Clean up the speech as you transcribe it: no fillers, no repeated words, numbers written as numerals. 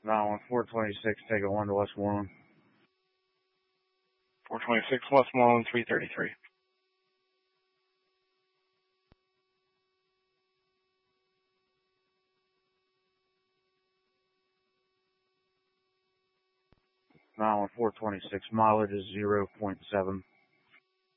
on 426, take a 1 to Westmoreland. 426 Westmoreland, 333. On 426, mileage is 0.7.